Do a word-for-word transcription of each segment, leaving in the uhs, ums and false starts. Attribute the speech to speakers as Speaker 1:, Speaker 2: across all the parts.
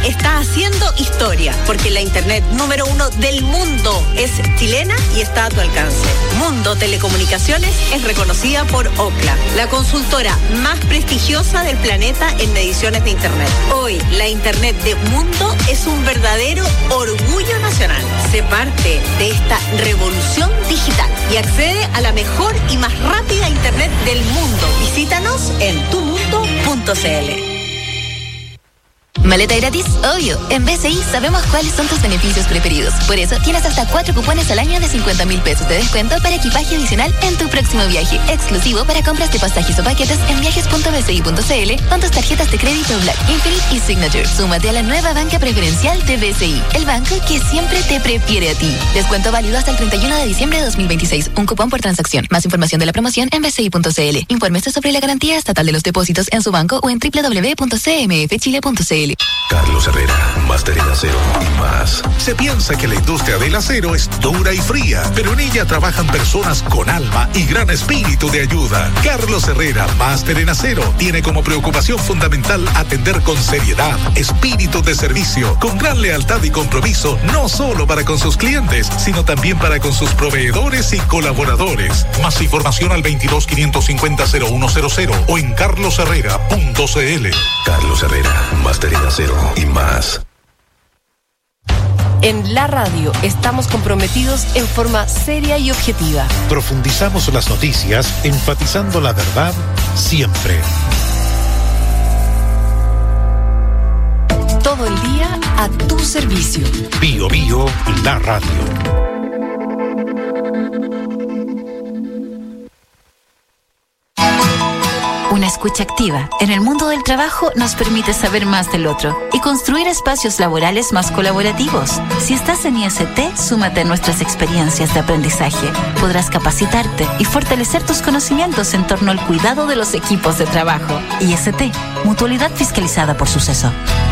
Speaker 1: está haciendo historia, porque la internet número uno del mundo es chilena y está a tu alcance. Mundo Telecomunicaciones es reconocida por Ookla, la consultora más prestigiosa del planeta en mediciones de internet. Hoy, la internet de Mundo es un verdadero orgullo nacional. Sé parte de esta revolución digital y accede a la mejor y más rápida internet del mundo. Visítanos en tu mundo punto c l.
Speaker 2: Maleta gratis, obvio. En B C I sabemos cuáles son tus beneficios preferidos. Por eso tienes hasta cuatro cupones al año de cincuenta mil pesos de descuento para equipaje adicional en tu próximo viaje. Exclusivo para compras de pasajes o paquetes en viajes punto b c i punto c l con tus tarjetas de crédito Black, Infinite y Signature. Súmate a la nueva banca preferencial de B C I, el banco que siempre te prefiere a ti. Descuento válido hasta el treinta y uno de diciembre de dos mil veintiséis. Un cupón por transacción. Más información de la promoción en b c i punto c l. Infórmese sobre la garantía estatal de los depósitos en su banco o en doble u doble u doble u punto c m f chile punto c l.
Speaker 3: Carlos Herrera, máster en acero y más. Se piensa que la industria del acero es dura y fría, pero en ella trabajan personas con alma y gran espíritu de ayuda. Carlos Herrera, máster en acero, tiene como preocupación fundamental atender con seriedad, espíritu de servicio, con gran lealtad y compromiso, no solo para con sus clientes, sino también para con sus proveedores y colaboradores. Más información al veintidós quinientos cincuenta cero uno cero cero o en carlos herrera punto c l. Carlos Herrera, máster en acero y más.
Speaker 4: En la radio estamos comprometidos en forma seria y objetiva.
Speaker 5: Profundizamos las noticias, enfatizando la verdad siempre.
Speaker 4: Todo el día a tu servicio.
Speaker 5: Bio Bio, la radio.
Speaker 6: Una escucha activa en el mundo del trabajo nos permite saber más del otro y construir espacios laborales más colaborativos. Si estás en I S T, súmate a nuestras experiencias de aprendizaje. Podrás capacitarte y fortalecer tus conocimientos en torno al cuidado de los equipos de trabajo. I S T, mutualidad fiscalizada por Suceso.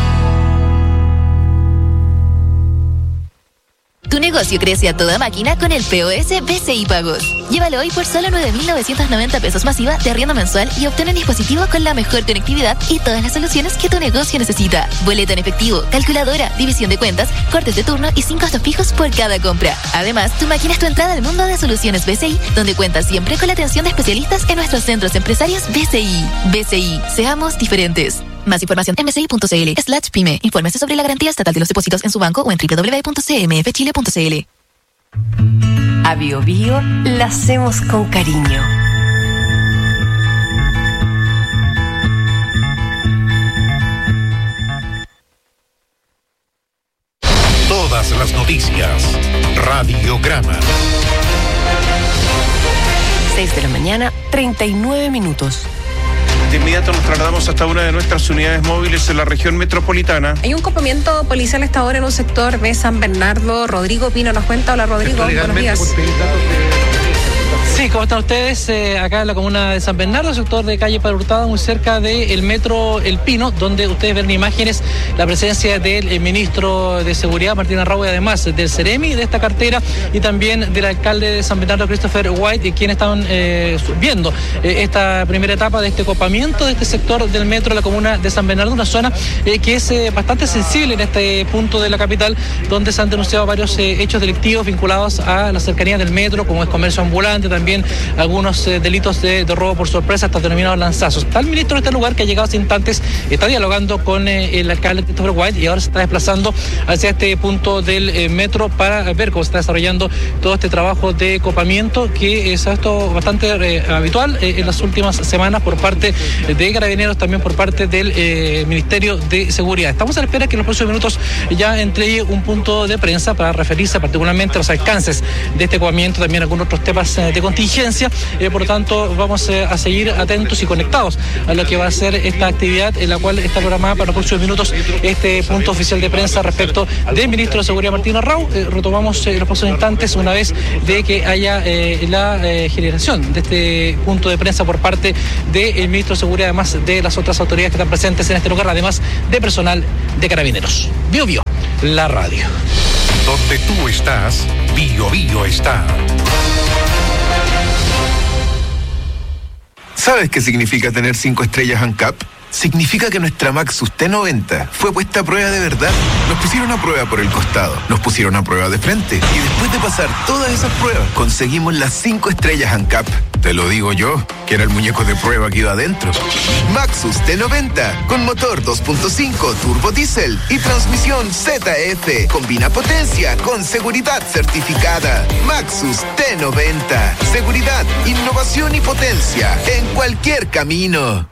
Speaker 2: Tu negocio crece a toda máquina con el P O S B C I Pagos. Llévalo hoy por solo nueve mil novecientos noventa pesos masiva de arriendo mensual y obtén un dispositivo con la mejor conectividad y todas las soluciones que tu negocio necesita. Boleta en efectivo, calculadora, división de cuentas, cortes de turno y sin costos fijos por cada compra. Además, tu máquina es tu entrada al mundo de soluciones B C I, donde cuentas siempre con la atención de especialistas en nuestros centros empresarios B C I. B C I, seamos diferentes. Más información en b c i punto c l slash pyme. Infórmese sobre la garantía estatal de los depósitos en su banco o en doble u doble u doble u punto c m f chile punto c l.
Speaker 4: A Bio Bio la hacemos con cariño.
Speaker 5: Todas las noticias. Radiograma.
Speaker 4: seis de la mañana, treinta y nueve minutos.
Speaker 7: De inmediato nos trasladamos hasta una de nuestras unidades móviles en la región metropolitana.
Speaker 8: Hay un campamento policial a esta hora en un sector de San Bernardo. Rodrigo Pino nos cuenta. Hola, Rodrigo, buenos días.
Speaker 9: Sí, ¿cómo están ustedes? Eh, acá en la comuna de San Bernardo, sector de calle Padre Hurtado, muy cerca del metro El Pino, donde ustedes ven en imágenes la presencia del eh, ministro de Seguridad, Martín Arrau, y además del Ceremi de esta cartera y también del alcalde de San Bernardo, Christopher White, quienes estaban eh, viendo eh, esta primera etapa de este copamiento de este sector del metro de la comuna de San Bernardo, una zona eh, que es eh, bastante sensible en este punto de la capital, donde se han denunciado varios eh, hechos delictivos vinculados a la cercanía del metro, como es comercio ambulante, también algunos eh, delitos de, de robo por sorpresa, hasta denominados lanzazos. Está el ministro de este lugar que ha llegado hace instantes, está dialogando con eh, el alcalde Christopher White y ahora se está desplazando hacia este punto del eh, metro para ver cómo se está desarrollando todo este trabajo de copamiento que es esto bastante eh, habitual eh, en las últimas semanas por parte de Carabineros, también por parte del eh, Ministerio de Seguridad. Estamos a la espera que en los próximos minutos ya entregue un punto de prensa para referirse particularmente a los alcances de este copamiento, también algunos otros temas eh, de contingencia, eh, por lo tanto vamos eh, a seguir atentos y conectados a lo que va a ser esta actividad en la cual está programada para los próximos minutos este punto oficial de prensa respecto del ministro de Seguridad Martín Arrau. Eh, retomamos eh, en los próximos instantes una vez de que haya eh, la eh, generación de este punto de prensa por parte del ministro de Seguridad, además de las otras autoridades que están presentes en este lugar, además de personal de Carabineros. Bio Bio, la radio.
Speaker 5: Donde tú estás, Bio Bio está.
Speaker 10: ¿Sabes qué significa tener cinco estrellas ANCAP? significa que nuestra Maxus T noventa fue puesta a prueba de verdad. Nos pusieron a prueba por el costado, nos pusieron a prueba de frente y después de pasar todas esas pruebas conseguimos las cinco estrellas ANCAP. Te lo digo yo, que era el muñeco de prueba que iba adentro. Maxus T noventa con motor dos punto cinco turbo diésel y transmisión Z F. Combina potencia con seguridad certificada. Maxus T noventa. Seguridad, innovación y potencia en cualquier camino.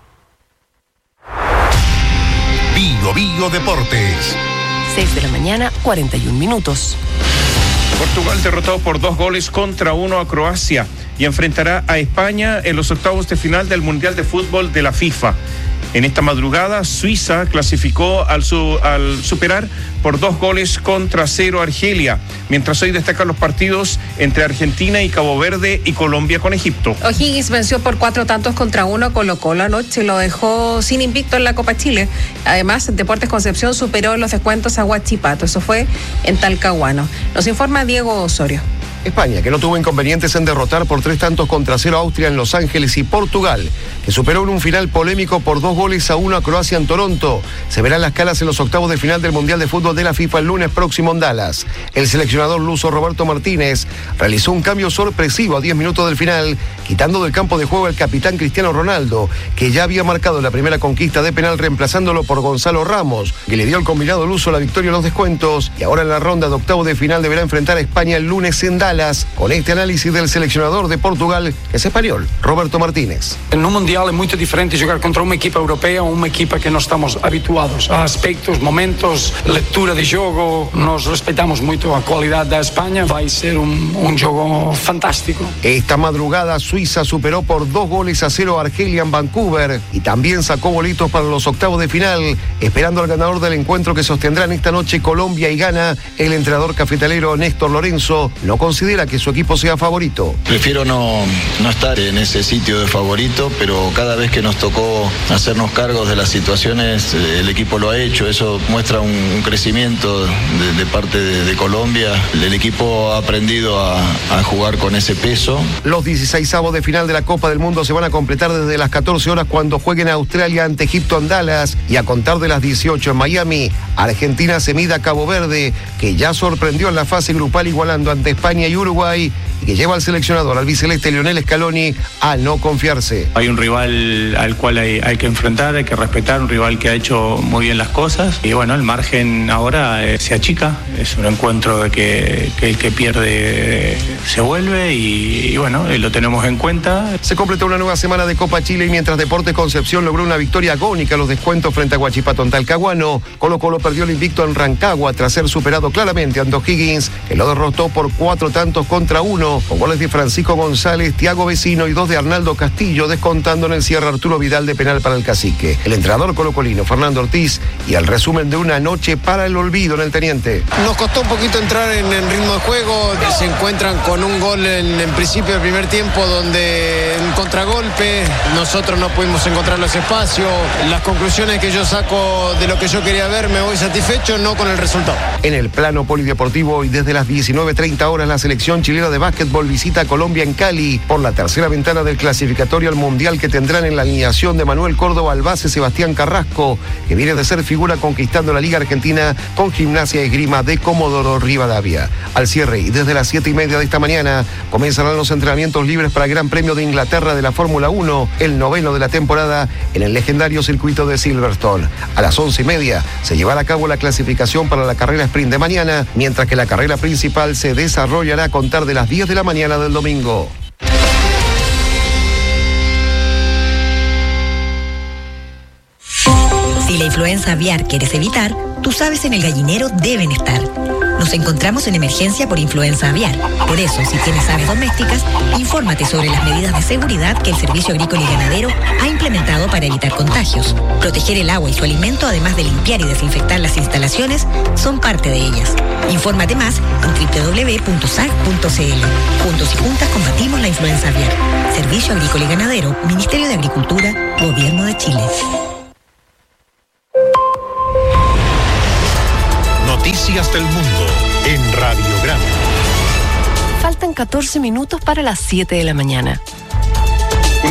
Speaker 3: Bio Bio Deportes.
Speaker 4: seis de la mañana, cuarenta y un minutos.
Speaker 7: Portugal derrotado por dos goles contra uno a Croacia y enfrentará a España en los octavos de final del Mundial de Fútbol de la FIFA. En esta madrugada, Suiza clasificó al, su, al superar por dos goles contra cero a Argelia, mientras hoy destacan los partidos entre Argentina y Cabo Verde y Colombia con Egipto.
Speaker 8: O'Higgins venció por cuatro tantos contra uno a Colo-Colo anoche, lo dejó sin invicto en la Copa Chile. Además, Deportes Concepción superó en los descuentos a Huachipato, eso fue en Talcahuano. Nos informa Diego Osorio.
Speaker 11: España, que no tuvo inconvenientes en derrotar por tres tantos contra cero a Austria en Los Ángeles, y Portugal, que superó en un final polémico por dos goles a uno a Croacia en Toronto. Se verán las caras en los octavos de final del Mundial de Fútbol de la FIFA el lunes próximo en Dallas. El seleccionador luso Roberto Martínez realizó un cambio sorpresivo a diez minutos del final, quitando del campo de juego al capitán Cristiano Ronaldo, que ya había marcado la primera conquista de penal reemplazándolo por Gonzalo Ramos, que le dio al combinado luso la victoria en los descuentos, y ahora en la ronda de octavos de final deberá enfrentar a España el lunes en Dallas. Con este análisis del seleccionador de Portugal, que es español, Roberto Martínez.
Speaker 12: En un mundial es muy diferente jugar contra una equipa europea o una equipa que no estamos habituados a aspectos, momentos, lectura de juego. Nos respetamos mucho a cualidad de España. Va a ser un, un juego fantástico.
Speaker 11: Esta madrugada, Suiza superó por dos goles a cero a Argelia en Vancouver y también sacó bolitos para los octavos de final, esperando al ganador del encuentro que sostendrán esta noche Colombia y Ghana. El entrenador cafetalero Néstor Lorenzo no considera que su equipo sea favorito.
Speaker 13: Prefiero no, no estar en ese sitio de favorito, pero cada vez que nos tocó hacernos cargos de las situaciones, el equipo lo ha hecho. Eso muestra un, un crecimiento de, de parte de, de Colombia. El equipo ha aprendido a, a jugar con ese peso.
Speaker 11: Los dieciseisavos de final de la Copa del Mundo se van a completar desde las catorce horas cuando jueguen a Australia ante Egipto en Dallas, y a contar de las dieciocho en Miami, Argentina se mida a Cabo Verde, que ya sorprendió en la fase grupal igualando ante España y Uruguay, y que lleva al seleccionador albiceleste Lionel Scaloni a no confiarse.
Speaker 14: Hay un rival al cual hay, hay que enfrentar, hay que respetar, un rival que ha hecho muy bien las cosas, y bueno, el margen ahora eh, se achica. Es un encuentro de que, que el que pierde se vuelve, y, y bueno, eh, lo tenemos en cuenta.
Speaker 11: Se completó una nueva semana de Copa Chile, y mientras Deportes Concepción logró una victoria agónica a los descuentos frente a Huachipato en Talcahuano, Colo-Colo perdió el invicto en Rancagua tras ser superado claramente ante O'Higgins, que lo derrotó por cuatro tantos contra uno, con goles de Francisco González, Tiago Vecino y dos de Arnaldo Castillo, descontando en el cierre Arturo Vidal de penal para el Cacique. El entrenador colocolino Fernando Ortiz, y el resumen de una noche para el olvido en el Teniente.
Speaker 15: Nos costó un poquito entrar en, en ritmo de juego, se encuentran con un gol en, en principio del primer tiempo donde en contragolpe nosotros no pudimos encontrar los espacios. Las conclusiones que yo saco de lo que yo quería ver, me voy satisfecho, no con el resultado.
Speaker 11: En el plano polideportivo, y desde las diecinueve treinta horas, la selección chilena de básquetbol visita a Colombia en Cali por la tercera ventana del clasificatorio al Mundial, que tendrán en la alineación de Manuel Córdoba al base Sebastián Carrasco, que viene de ser figura conquistando la Liga Argentina con Gimnasia y Esgrima de Comodoro Rivadavia. Al cierre, y desde las siete y media de esta mañana, comenzarán los entrenamientos libres para el Gran Premio de Inglaterra de la Fórmula uno, el noveno de la temporada, en el legendario circuito de Silverstone. A las once y media se llevará a cabo la clasificación para la carrera sprint de mañana, mientras que la carrera principal se desarrollará a contar de las diez de la mañana del domingo.
Speaker 16: Si la influenza aviar quieres evitar, tus aves en el gallinero deben estar. Nos encontramos en emergencia por influenza aviar. Por eso, si tienes aves domésticas, infórmate sobre las medidas de seguridad que el Servicio Agrícola y Ganadero ha implementado para evitar contagios. Proteger el agua y su alimento, además de limpiar y desinfectar las instalaciones, son parte de ellas. Infórmate más en doble u doble u doble u punto s a g punto c l. Juntos y juntas combatimos la influenza aviar. Servicio Agrícola y Ganadero, Ministerio de Agricultura, Gobierno de Chile.
Speaker 3: Noticias del Mundo en Radio Grande.
Speaker 4: Faltan catorce minutos para las siete de la mañana.
Speaker 7: Un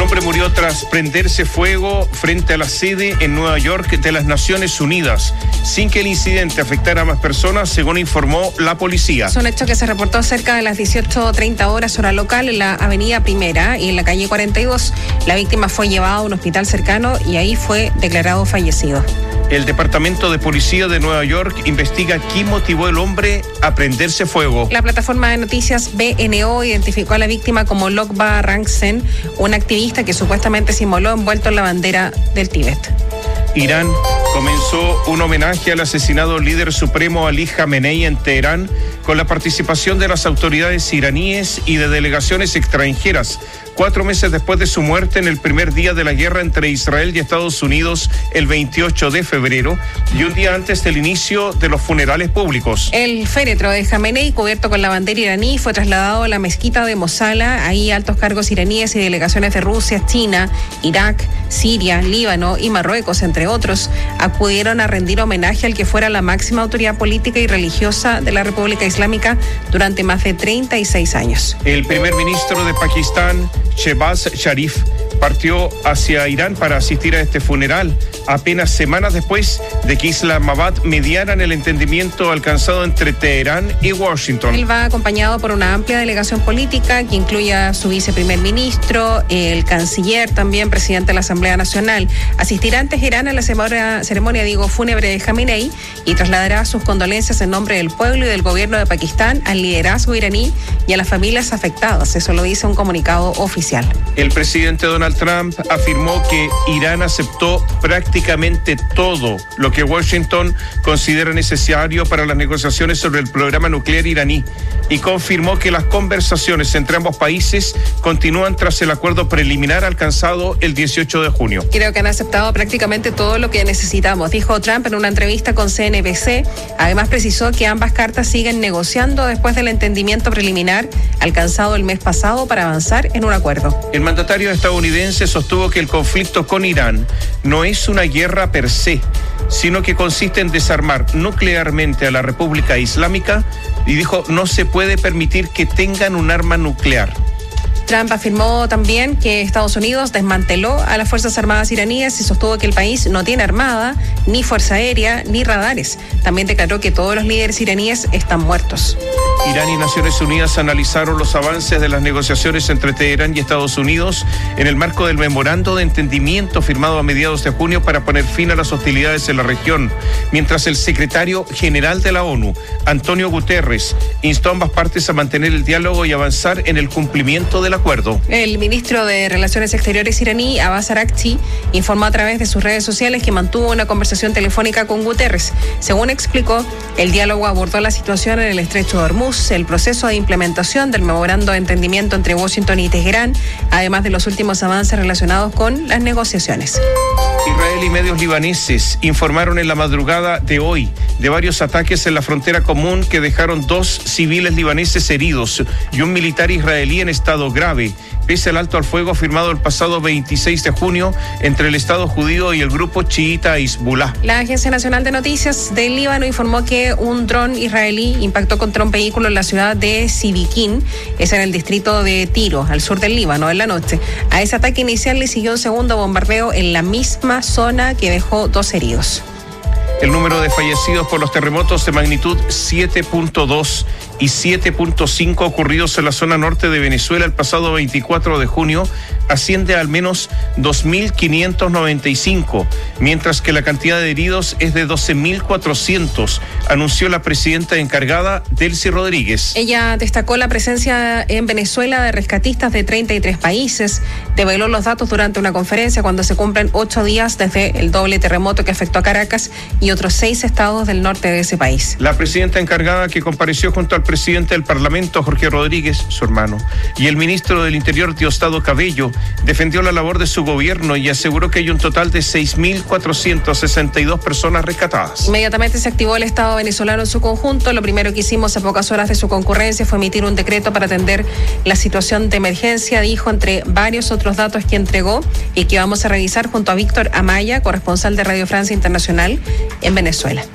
Speaker 7: Un hombre murió tras prenderse fuego frente a la sede en Nueva York de las Naciones Unidas, sin que el incidente afectara a más personas, según informó la policía.
Speaker 8: Es un hecho que se reportó cerca de las dieciocho treinta horas hora local en la avenida Primera y en la calle cuarenta y dos. La víctima fue llevada a un hospital cercano y ahí fue declarado fallecido.
Speaker 7: El Departamento de Policía de Nueva York investiga qué motivó al hombre a prenderse fuego.
Speaker 8: La plataforma de noticias B N O identificó a la víctima como Lokba Rangsen, un activista que supuestamente se inmoló envuelto en la bandera del Tíbet.
Speaker 7: Irán comenzó un homenaje al asesinado líder supremo Ali Khamenei en Teherán con la participación de las autoridades iraníes y de delegaciones extranjeras, cuatro meses después de su muerte en el primer día de la guerra entre Israel y Estados Unidos el veintiocho de febrero y un día antes del inicio de los funerales públicos.
Speaker 8: El féretro de Khamenei, cubierto con la bandera iraní, fue trasladado a la mezquita de Mosala. Ahí altos cargos iraníes y delegaciones de Rusia, China, Irak, Siria, Líbano y Marruecos, entre otros, acudieron a rendir homenaje al que fuera la máxima autoridad política y religiosa de la República Islámica durante más de treinta y seis años.
Speaker 7: El primer ministro de Pakistán, Shehbaz Sharif, partió hacia Irán para asistir a este funeral, apenas semanas después de que Islamabad mediara en el entendimiento alcanzado entre Teherán y Washington.
Speaker 8: Él va acompañado por una amplia delegación política que incluye a su viceprimer ministro, el canciller, también presidente de la Asamblea Nacional. Asistirá antes Irán a la ceremonia, ceremonia digo, fúnebre de Khamenei y trasladará sus condolencias en nombre del pueblo y del gobierno de Pakistán al liderazgo iraní y a las familias afectadas. Eso lo dice un comunicado oficial.
Speaker 7: El presidente Donald Trump afirmó que Irán aceptó prácticamente todo lo que Washington considera necesario para las negociaciones sobre el programa nuclear iraní y confirmó que las conversaciones entre ambos países continúan tras el acuerdo preliminar alcanzado el dieciocho de junio.
Speaker 8: Creo que han aceptado prácticamente todo lo que necesitamos, dijo Trump en una entrevista con C N B C. Además precisó que ambas cartas siguen negociando después del entendimiento preliminar alcanzado el mes pasado para avanzar en un acuerdo.
Speaker 7: El mandatario estadounidense sostuvo que el conflicto con Irán no es una guerra per se, sino que consiste en desarmar nuclearmente a la República Islámica y dijo no se puede permitir que tengan un arma nuclear.
Speaker 8: Trump afirmó también que Estados Unidos desmanteló a las Fuerzas Armadas iraníes y sostuvo que el país no tiene armada, ni fuerza aérea, ni radares. También declaró que todos los líderes iraníes están muertos.
Speaker 7: Irán y Naciones Unidas analizaron los avances de las negociaciones entre Teherán y Estados Unidos en el marco del memorando de entendimiento firmado a mediados de junio para poner fin a las hostilidades en la región, mientras el secretario general de la ONU, Antonio Guterres, instó a ambas partes a mantener el diálogo y avanzar en el cumplimiento del acuerdo.
Speaker 8: El ministro de Relaciones Exteriores iraní, Abbas Araghchi, informó a través de sus redes sociales que mantuvo una conversación telefónica con Guterres. Según explicó, el diálogo abordó la situación en el estrecho de Hormuz, el proceso de implementación del memorando de entendimiento entre Washington y Teherán, además de los últimos avances relacionados con las negociaciones.
Speaker 7: Israel y medios libaneses informaron en la madrugada de hoy de varios ataques en la frontera común que dejaron dos civiles libaneses heridos y un militar israelí en estado grave, pese al alto al fuego firmado el pasado veintiséis de junio entre el Estado judío y el grupo chiita Hezbollah.
Speaker 8: La Agencia Nacional de Noticias del Líbano informó que un dron israelí impactó contra un vehículo en la ciudad de Sidiquín, es en el distrito de Tiro, al sur del Líbano, en la noche. A ese ataque inicial le siguió un segundo bombardeo en la misma zona que dejó dos heridos.
Speaker 7: El número de fallecidos por los terremotos de magnitud siete punto dos y siete punto cinco ocurridos en la zona norte de Venezuela el pasado veinticuatro de junio asciende a al menos dos mil quinientos noventa y cinco, mientras que la cantidad de heridos es de doce mil cuatrocientos, anunció la presidenta encargada, Delcy Rodríguez.
Speaker 8: Ella destacó la presencia en Venezuela de rescatistas de treinta y tres países, develó los datos durante una conferencia cuando se cumplen ocho días desde el doble terremoto que afectó a Caracas y otros seis estados del norte de ese país.
Speaker 7: La presidenta encargada, que compareció junto al presidente del Parlamento, Jorge Rodríguez, su hermano, y el ministro del Interior, Diosdado Cabello, defendió la labor de su gobierno y aseguró que hay un total de seis mil cuatrocientas sesenta y dos personas rescatadas.
Speaker 8: Inmediatamente se activó el Estado venezolano en su conjunto. Lo primero que hicimos a pocas horas de su concurrencia fue emitir un decreto para atender la situación de emergencia, dijo, entre varios otros datos que entregó y que vamos a revisar junto a Víctor Amaya, corresponsal de Radio Francia Internacional en Venezuela.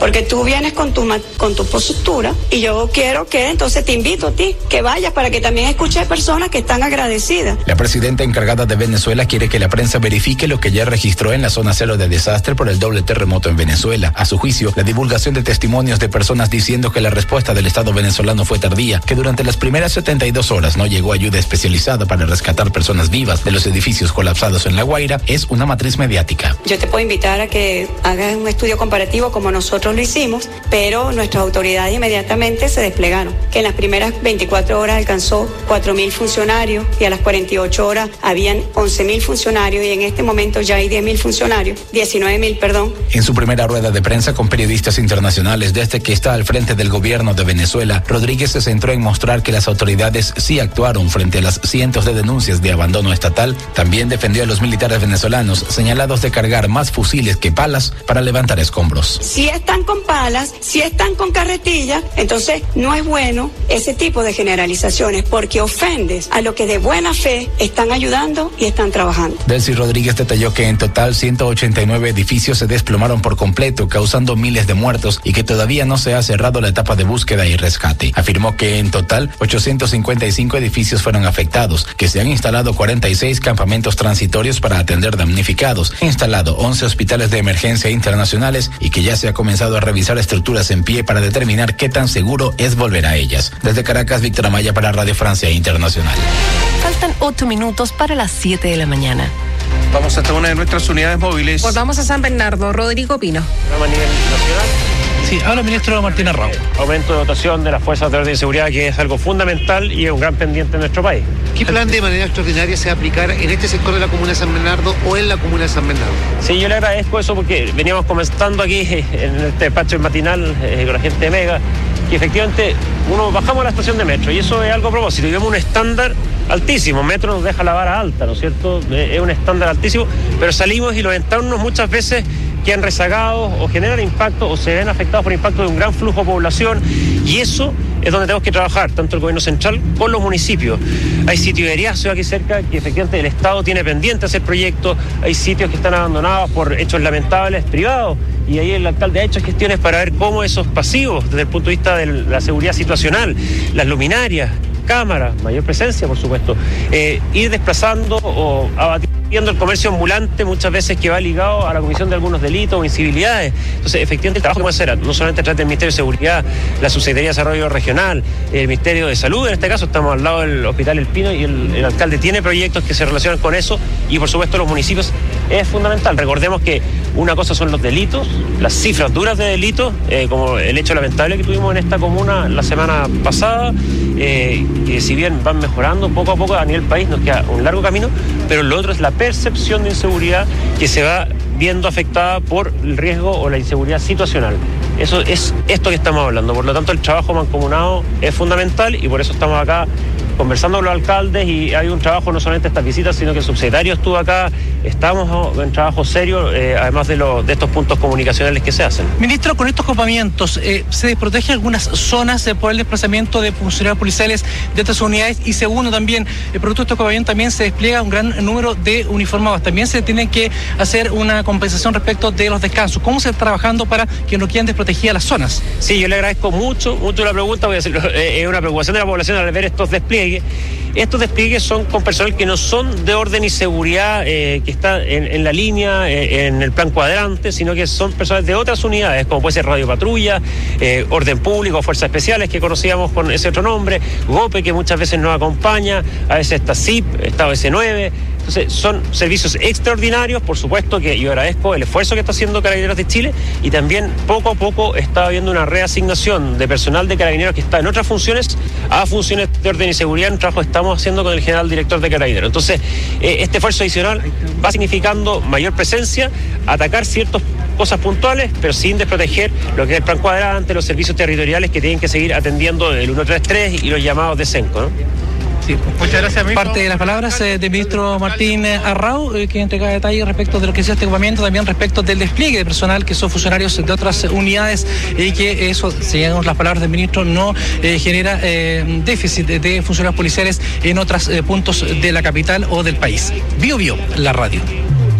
Speaker 17: porque tú vienes con tu, con tu postura y yo quiero que, entonces te invito a ti, que vayas para que también escuches personas que están agradecidas.
Speaker 18: La presidenta encargada de Venezuela quiere que la prensa verifique lo que ya registró en la zona cero de desastre por el doble terremoto en Venezuela. A su juicio, la divulgación de testimonios de personas diciendo que la respuesta del Estado venezolano fue tardía, que durante las primeras setenta y dos horas no llegó ayuda especializada para rescatar personas vivas de los edificios colapsados en La Guaira, es una matriz mediática.
Speaker 17: Yo te puedo invitar a que hagas un estudio comparativo como nosotros lo hicimos, pero nuestras autoridades inmediatamente se desplegaron, que en las primeras veinticuatro horas alcanzó cuatro mil funcionarios y a las cuarenta y ocho horas habían once mil funcionarios y en este momento ya hay diez mil funcionarios, diecinueve mil, perdón.
Speaker 18: En su primera rueda de prensa con periodistas internacionales desde que está al frente del gobierno de Venezuela, Rodríguez se centró en mostrar que las autoridades sí actuaron frente a las cientos de denuncias de abandono estatal. También defendió a los militares venezolanos señalados de cargar más fusiles que palas para levantar escombros.
Speaker 17: Si están con palas, si están con carretillas, entonces no es bueno ese tipo de generalizaciones porque ofendes a los que de buena fe están ayudando y están trabajando.
Speaker 18: Delcy Rodríguez detalló que en total ciento ochenta y nueve edificios se desplomaron por completo, causando miles de muertos y que todavía no se ha cerrado la etapa de búsqueda y rescate. Afirmó que en total ochocientos cincuenta y cinco edificios fueron afectados, que se han instalado cuarenta y seis campamentos transitorios para atender damnificados, instalado once hospitales de emergencia internacionales y que ya se ha comenzado a revisar estructuras en pie para determinar qué tan seguro es volver a ellas. Desde Caracas, Víctor Amaya para Radio Francia Internacional.
Speaker 4: Faltan ocho minutos para las siete de la mañana.
Speaker 7: Vamos hasta una de nuestras unidades móviles.
Speaker 8: Volvamos a San Bernardo. Rodrigo Pino.
Speaker 19: A nivel nacional.
Speaker 9: Sí, habla el ministro Martín Arrau.
Speaker 19: Aumento de dotación de las fuerzas de orden y seguridad, que es algo fundamental y es un gran pendiente en nuestro país.
Speaker 20: ¿Qué plan de manera extraordinaria se va a aplicar en este sector de la comuna de San Bernardo o en la comuna de San Bernardo?
Speaker 19: Sí, yo le agradezco eso porque veníamos comentando aquí en este despacho matinal eh, con la gente de Mega, que efectivamente uno bajamos a la estación de metro y eso es algo a propósito. Y vemos un estándar altísimo. Metro nos deja la vara alta, ¿no es cierto? Es un estándar altísimo, pero salimos y los entornos muchas veces quedan rezagados o generan impacto o se ven afectados por impacto de un gran flujo de población y eso es donde tenemos que trabajar, tanto el gobierno central con los municipios. Hay sitios de Eriazo aquí cerca que efectivamente el Estado tiene pendiente hacer proyectos, hay sitios que están abandonados por hechos lamentables privados y ahí el alcalde ha hecho gestiones para ver cómo esos pasivos desde el punto de vista de la seguridad situacional, las luminarias, cámaras, mayor presencia por supuesto, eh, ir desplazando o abatiendo el comercio ambulante muchas veces que va ligado a la comisión de algunos delitos o incivilidades. Entonces, efectivamente, el trabajo que vamos a hacer, no solamente a través del Ministerio de Seguridad, la Subsecretaría de Desarrollo Regional, el Ministerio de Salud, en este caso estamos al lado del Hospital El Pino y el, el alcalde tiene proyectos que se relacionan con eso y por supuesto los municipios es fundamental. Recordemos que una cosa son los delitos, las cifras duras de delitos, eh, como el hecho lamentable que tuvimos en esta comuna la semana pasada, eh, que si bien van mejorando poco a poco a nivel país, nos queda un largo camino, pero lo otro es la percepción de inseguridad que se va viendo afectada por el riesgo o la inseguridad situacional. Eso es esto que estamos hablando. Por lo tanto, el trabajo mancomunado es fundamental y por eso estamos acá conversando con los alcaldes y hay un trabajo, no solamente estas visitas, sino que el subsecretario estuvo acá, estamos en trabajo serio, eh, además de, lo, de estos puntos comunicacionales que se hacen.
Speaker 9: Ministro, con estos copamientos, eh, ¿se desprotege algunas zonas eh, por el desplazamiento de funcionarios policiales de otras unidades? Y segundo, también, eh, producto de estos copamientos también se despliega un gran número de uniformados. También se tiene que hacer una compensación respecto de los descansos. ¿Cómo se está trabajando para que no queden desprotegidas las zonas?
Speaker 19: Sí, yo le agradezco mucho, mucho la pregunta, voy a decirlo, eh, es una preocupación de la población al ver estos despliegues. Estos despliegues son con personal que no son de orden y seguridad, eh, que está en, en la línea, eh, en el plan cuadrante, sino que son personas de otras unidades, como puede ser Radio Patrulla, eh, Orden Público, Fuerzas Especiales, que conocíamos con ese otro nombre, GOPE, que muchas veces nos acompaña, a veces está S I P, Estado S nueve. Entonces, son servicios extraordinarios, por supuesto que yo agradezco el esfuerzo que está haciendo Carabineros de Chile y también poco a poco está habiendo una reasignación de personal de Carabineros que está en otras funciones a funciones de orden y seguridad, un trabajo que estamos haciendo con el general director de Carabineros. Entonces, eh, este esfuerzo adicional va significando mayor presencia, atacar ciertas cosas puntuales, pero sin desproteger lo que es el plan cuadrante, los servicios territoriales que tienen que seguir atendiendo el ciento treinta y tres y los llamados de SENCO, ¿no?
Speaker 9: Sí, muchas gracias, ministro. Parte de las palabras eh, del ministro Martín Arrau, eh, que entrega detalles respecto de lo que es este ocupamiento, también respecto del despliegue de personal que son funcionarios de otras unidades y eh, que eso, según las palabras del ministro, no eh, genera eh, déficit de funcionarios policiales en otros eh, puntos de la capital o del país. Bio Bio, la radio.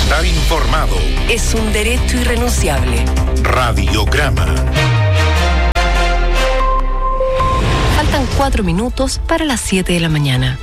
Speaker 3: Estar informado.
Speaker 4: Es un derecho irrenunciable.
Speaker 3: Radiograma.
Speaker 4: Faltan cuatro minutos para las siete de la mañana.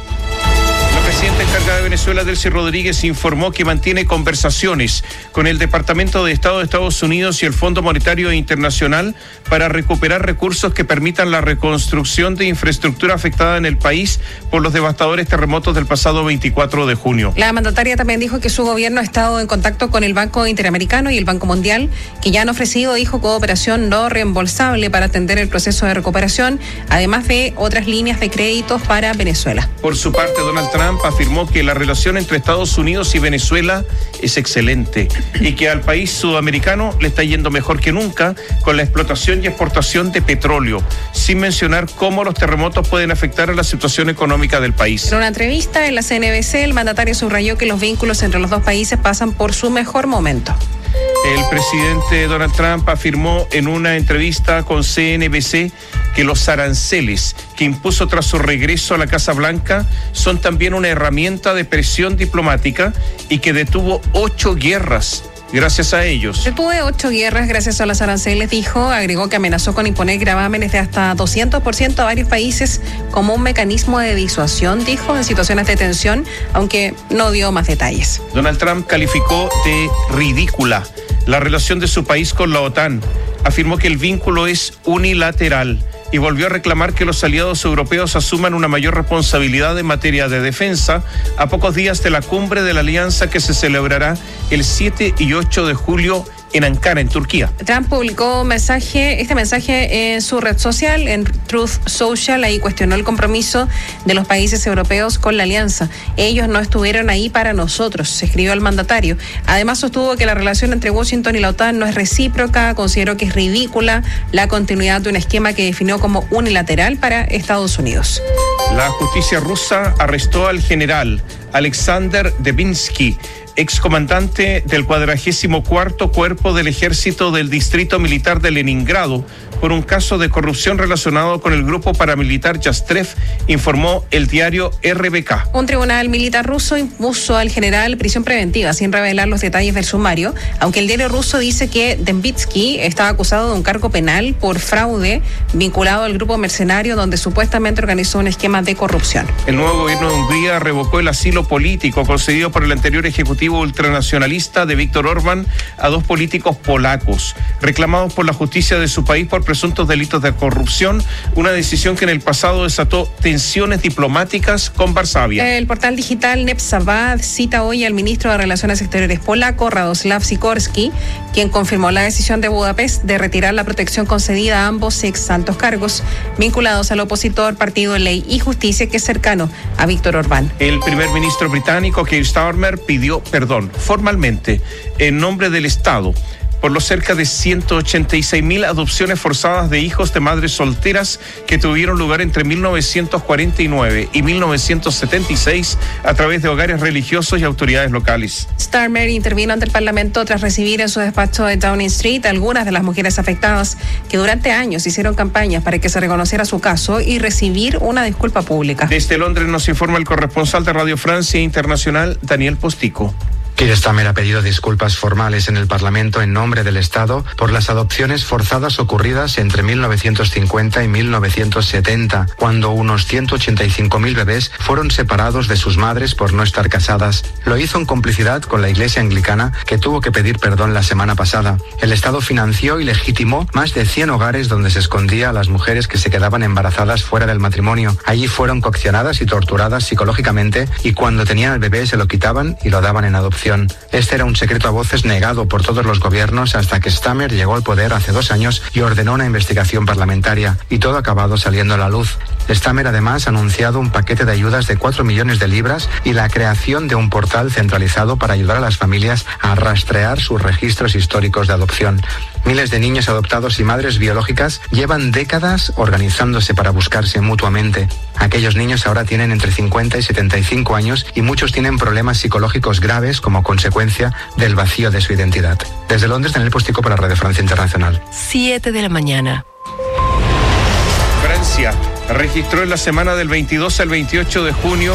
Speaker 7: La presidenta encargada de Venezuela, Delcy Rodríguez, informó que mantiene conversaciones con el Departamento de Estado de Estados Unidos y el Fondo Monetario Internacional para recuperar recursos que permitan la reconstrucción de infraestructura afectada en el país por los devastadores terremotos del pasado veinticuatro de junio.
Speaker 8: La mandataria también dijo que su gobierno ha estado en contacto con el Banco Interamericano y el Banco Mundial, que ya han ofrecido, dijo, cooperación no reembolsable para atender el proceso de recuperación, además de otras líneas de créditos para Venezuela.
Speaker 7: Por su parte, Donald Trump afirmó que la relación entre Estados Unidos y Venezuela es excelente y que al país sudamericano le está yendo mejor que nunca con la explotación y exportación de petróleo, sin mencionar cómo los terremotos pueden afectar a la situación económica del país.
Speaker 8: En una entrevista en la C N B C, el mandatario subrayó que los vínculos entre los dos países pasan por su mejor momento.
Speaker 7: El presidente Donald Trump afirmó en una entrevista con C N B C que los aranceles que impuso tras su regreso a la Casa Blanca son también una herramienta de presión diplomática y que detuvo ocho guerras gracias a ellos.
Speaker 8: Detuvo ocho guerras gracias a los aranceles, dijo. Agregó que amenazó con imponer gravámenes de hasta doscientos por ciento a varios países como un mecanismo de disuasión, dijo, en situaciones de tensión, aunque no dio más detalles.
Speaker 7: Donald Trump calificó de ridícula la relación de su país con la OTAN. Afirmó que el vínculo es unilateral y volvió a reclamar que los aliados europeos asuman una mayor responsabilidad en materia de defensa a pocos días de la cumbre de la alianza que se celebrará el siete y ocho de julio en Ankara, en Turquía.
Speaker 8: Trump publicó un mensaje, este mensaje en su red social, en Truth Social. Ahí cuestionó el compromiso de los países europeos con la alianza. Ellos no estuvieron ahí para nosotros, se escribió el mandatario. Además sostuvo que la relación entre Washington y la OTAN no es recíproca. Consideró que es ridícula la continuidad de un esquema que definió como unilateral para Estados Unidos.
Speaker 7: La justicia rusa arrestó al general Alexander Devinsky, excomandante del cuadragésimo cuarto Cuerpo del Ejército del Distrito Militar de Leningrado, por un caso de corrupción relacionado con el grupo paramilitar Yastrev, informó el diario R B K.
Speaker 8: Un tribunal militar ruso impuso al general prisión preventiva sin revelar los detalles del sumario, aunque el diario ruso dice que Dembitsky estaba acusado de un cargo penal por fraude vinculado al grupo mercenario donde supuestamente organizó un esquema de corrupción.
Speaker 7: El nuevo gobierno de Hungría revocó el asilo político concedido por el anterior ejecutivo ultranacionalista de Víctor Orbán a dos políticos polacos, reclamados por la justicia de su país por presuntos delitos de corrupción, una decisión que en el pasado desató tensiones diplomáticas con Varsavia.
Speaker 8: El portal digital Nepsabad cita hoy al ministro de Relaciones Exteriores polaco, Radoslav Sikorski, quien confirmó la decisión de Budapest de retirar la protección concedida a ambos ex altos cargos vinculados al opositor Partido Ley y Justicia, que es cercano a Víctor Orbán.
Speaker 7: El primer ministro británico, Keir Starmer, pidió perdón formalmente en nombre del Estado por los cerca de ciento ochenta y seis mil adopciones forzadas de hijos de madres solteras que tuvieron lugar entre mil novecientos cuarenta y nueve y mil novecientos setenta y seis a través de hogares religiosos y autoridades locales.
Speaker 8: Starmer intervino ante el Parlamento tras recibir en su despacho de Downing Street algunas de las mujeres afectadas que durante años hicieron campañas para que se reconociera su caso y recibir una disculpa pública.
Speaker 7: Desde Londres nos informa el corresponsal de Radio Francia Internacional, Daniel Postico.
Speaker 21: Keir Starmer ha pedido disculpas formales en el Parlamento en nombre del Estado por las adopciones forzadas ocurridas entre mil novecientos cincuenta y mil novecientos setenta, cuando unos ciento ochenta y cinco mil bebés fueron separados de sus madres por no estar casadas. Lo hizo en complicidad con la Iglesia Anglicana, que tuvo que pedir perdón la semana pasada. El Estado financió y legitimó más de cien hogares donde se escondía a las mujeres que se quedaban embarazadas fuera del matrimonio. Allí fueron coaccionadas y torturadas psicológicamente y cuando tenían al bebé se lo quitaban y lo daban en adopción. Este era un secreto a voces negado por todos los gobiernos hasta que Starmer llegó al poder hace dos años y ordenó una investigación parlamentaria, y todo ha acabado saliendo a la luz. Starmer además ha anunciado un paquete de ayudas de cuatro millones de libras y la creación de un portal centralizado para ayudar a las familias a rastrear sus registros históricos de adopción. Miles de niños adoptados y madres biológicas llevan décadas organizándose para buscarse mutuamente. Aquellos niños ahora tienen entre cincuenta y setenta y cinco años y muchos tienen problemas psicológicos graves como consecuencia del vacío de su identidad. Desde Londres, Daniel Postico para Radio Francia Internacional.
Speaker 4: siete de la mañana.
Speaker 7: Francia registró en la semana del veintidós al veintiocho de junio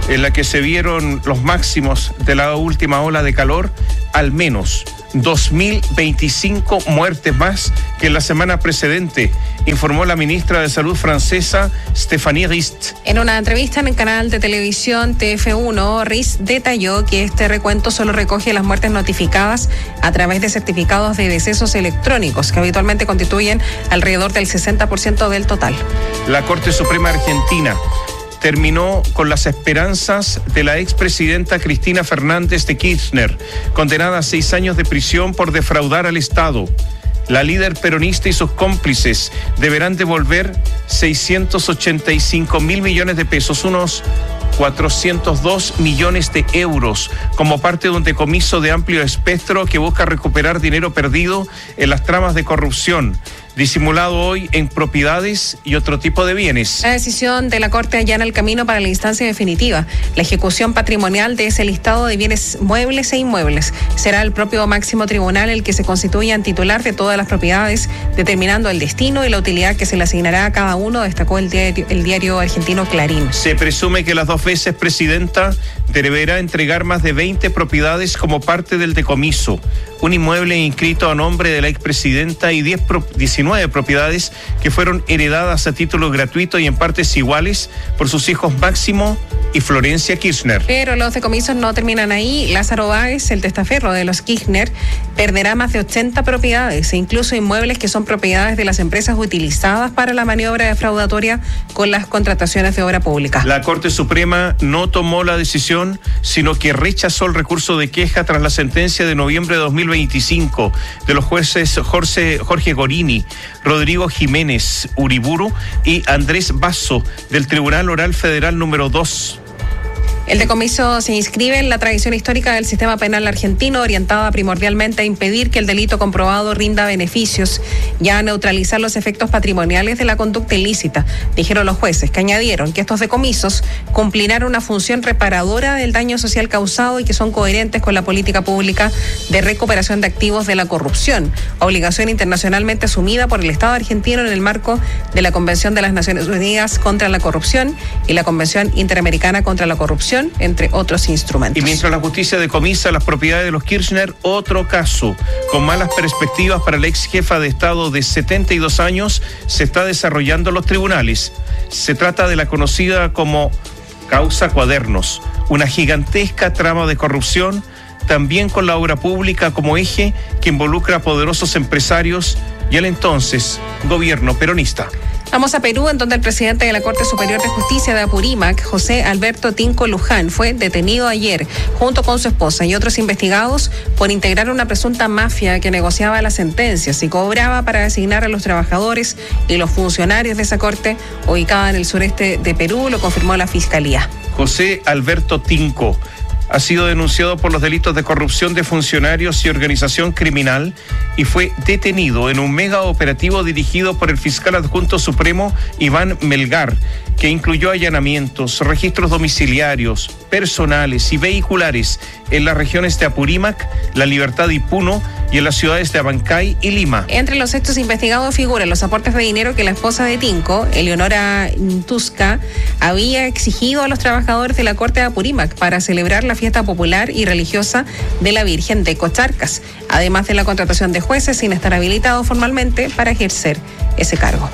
Speaker 7: en la que se vieron los máximos de la última ola de calor, al menos dos mil veinticinco muertes más que en la semana precedente, informó la ministra de Salud francesa, Stéphanie Rist.
Speaker 8: En una entrevista en el canal de televisión T F uno, Rist detalló que este recuento solo recoge las muertes notificadas a través de certificados de decesos electrónicos, que habitualmente constituyen alrededor del sesenta por ciento del total.
Speaker 7: La Corte Suprema Argentina terminó con las esperanzas de la expresidenta Cristina Fernández de Kirchner, condenada a seis años de prisión por defraudar al Estado. La líder peronista y sus cómplices deberán devolver seiscientos ochenta y cinco mil millones de pesos, unos cuatrocientos dos millones de euros, como parte de un decomiso de amplio espectro que busca recuperar dinero perdido en las tramas de corrupción, disimulado hoy en propiedades y otro tipo de bienes.
Speaker 8: La decisión de la Corte allana el camino para la instancia definitiva. La ejecución patrimonial de ese listado de bienes muebles e inmuebles. Será el propio máximo tribunal el que se constituya en titular de todas las propiedades, determinando el destino y la utilidad que se le asignará a cada uno, destacó el diario, el diario argentino Clarín.
Speaker 7: Se presume que las dos veces presidenta deberá entregar más de veinte propiedades como parte del decomiso. Un inmueble inscrito a nombre de la expresidenta y diez pro, diecinueve propiedades que fueron heredadas a título gratuito y en partes iguales por sus hijos Máximo y Florencia Kirchner.
Speaker 8: Pero los decomisos no terminan ahí. Lázaro Báez, el testaferro de los Kirchner, perderá más de ochenta propiedades e incluso inmuebles que son propiedades de las empresas utilizadas para la maniobra defraudatoria con las contrataciones de obra pública.
Speaker 7: La Corte Suprema no tomó la decisión, sino que rechazó el recurso de queja tras la sentencia de noviembre de dos mil veinticinco de los jueces Jorge, Jorge Gorini, Rodrigo Jiménez Uriburu y Andrés Basso del Tribunal Oral Federal número dos.
Speaker 8: El decomiso se inscribe en la tradición histórica del sistema penal argentino, orientada primordialmente a impedir que el delito comprobado rinda beneficios y a neutralizar los efectos patrimoniales de la conducta ilícita, dijeron los jueces, que añadieron que estos decomisos cumplirán una función reparadora del daño social causado y que son coherentes con la política pública de recuperación de activos de la corrupción, obligación internacionalmente asumida por el Estado argentino en el marco de la Convención de las Naciones Unidas contra la Corrupción y la Convención Interamericana contra la Corrupción, entre otros instrumentos.
Speaker 7: Y mientras la justicia decomisa las propiedades de los Kirchner, otro caso con malas perspectivas para la ex jefa de Estado de setenta y dos años se está desarrollando en los tribunales. Se trata de la conocida como causa Cuadernos, una gigantesca trama de corrupción, también con la obra pública como eje que involucra a poderosos empresarios y el entonces gobierno peronista.
Speaker 8: Vamos a Perú, en donde el presidente de la Corte Superior de Justicia de Apurímac, José Alberto Tinco Luján, fue detenido ayer junto con su esposa y otros investigados por integrar una presunta mafia que negociaba las sentencias y cobraba para designar a los trabajadores y los funcionarios de esa corte ubicada en el sureste de Perú, lo confirmó la Fiscalía.
Speaker 7: José Alberto Tinco ha sido denunciado por los delitos de corrupción de funcionarios y organización criminal y fue detenido en un mega operativo dirigido por el fiscal adjunto supremo Iván Melgar, que incluyó allanamientos, registros domiciliarios, personales y vehiculares en las regiones de Apurímac, La Libertad y Puno y en las ciudades de Abancay y Lima.
Speaker 8: Entre los hechos investigados figuran los aportes de dinero que la esposa de Tinco, Eleonora Tusca, había exigido a los trabajadores de la Corte de Apurímac para celebrar la fiesta popular y religiosa de la Virgen de Cocharcas, además de la contratación de jueces sin estar habilitados formalmente para ejercer ese cargo.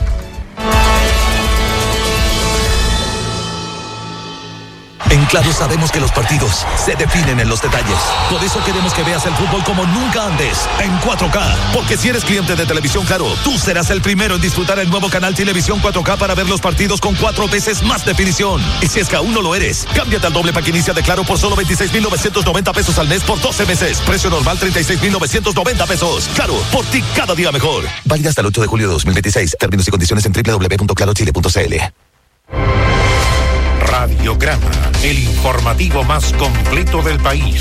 Speaker 1: En Claro sabemos que los partidos se definen en los detalles. Por eso queremos que veas el fútbol como nunca antes, en cuatro K. Porque si eres cliente de Televisión Claro, tú serás el primero en disfrutar el nuevo canal Televisión cuatro K para ver los partidos con cuatro veces más definición. Y si es que aún no lo eres, cámbiate al doble pack inicia de Claro por solo veintiséis mil novecientos noventa pesos al mes por doce meses. Precio normal treinta y seis mil novecientos noventa pesos. Claro, por ti cada día mejor. Válida hasta el ocho de julio de dos mil veintiséis. Términos y condiciones en doble u doble u doble u punto claro chile punto c l.
Speaker 5: Radiograma, el informativo más completo del país.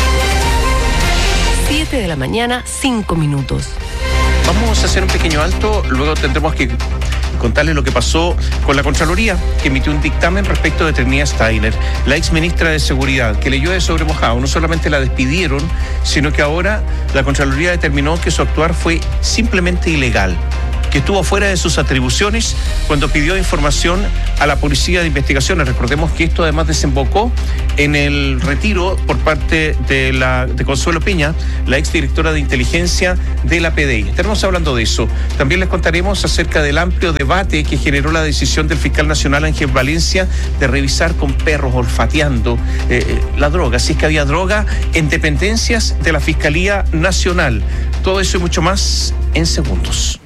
Speaker 4: Siete de la mañana, cinco minutos.
Speaker 7: Vamos a hacer un pequeño alto, luego tendremos que contarles lo que pasó con la Contraloría, que emitió un dictamen respecto de Trinidad Steiner, la ex ministra de Seguridad, que leyó de sobre mojado. No solamente la despidieron, sino que ahora la Contraloría determinó que su actuar fue simplemente ilegal, que estuvo fuera de sus atribuciones cuando pidió información a la Policía de Investigaciones. Recordemos que esto además desembocó en el retiro por parte de, la, de Consuelo Peña, la exdirectora de inteligencia de la P D I. Estaremos hablando de eso. También les contaremos acerca del amplio debate que generó la decisión del fiscal nacional Ángel Valencia de revisar con perros olfateando eh, la droga, si es que había droga en dependencias de la Fiscalía Nacional. Todo eso y mucho más en segundos.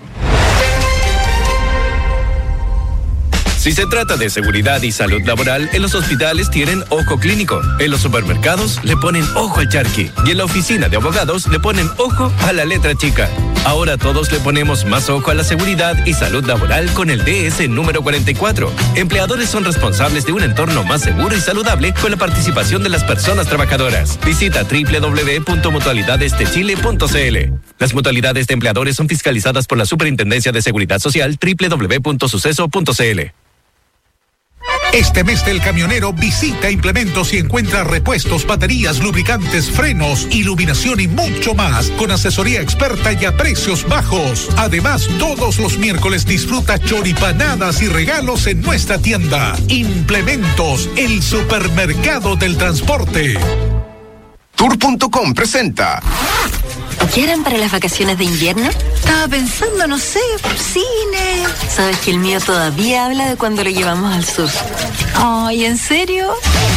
Speaker 6: Si se trata de seguridad y salud laboral, en los hospitales tienen ojo clínico. En los supermercados le ponen ojo al charqui. Y en la oficina de abogados le ponen ojo a la letra chica. Ahora todos le ponemos más ojo a la seguridad y salud laboral con el D S número cuarenta y cuatro. Empleadores son responsables de un entorno más seguro y saludable con la participación de las personas trabajadoras. Visita doble u doble u doble u punto mutualidades de chile punto c l. Las mutualidades de empleadores son fiscalizadas por la Superintendencia de Seguridad Social doble u doble u doble u punto suceso punto c l.
Speaker 3: Este mes del camionero visita Implementos y encuentra repuestos, baterías, lubricantes, frenos, iluminación y mucho más con asesoría experta y a precios bajos. Además, todos los miércoles disfruta choripanadas y regalos en nuestra tienda. Implementos, el supermercado del transporte.
Speaker 10: Tour punto com presenta.
Speaker 22: ¿Quieren para las vacaciones de invierno? Estaba pensando, no sé, cine. ¿Sabes que el mío todavía habla de cuando lo llevamos al sur? Ay, ¿en serio?